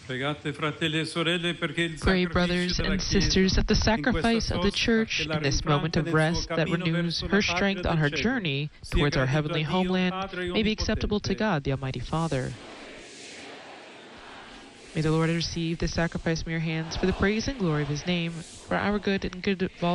Pray, brothers and sisters, that the sacrifice of the Church in this moment of rest that renews her strength on her journey towards our heavenly homeland may be acceptable to God, the Almighty Father. May the Lord receive this sacrifice from your hands for the praise and glory of His name, for our good and good of all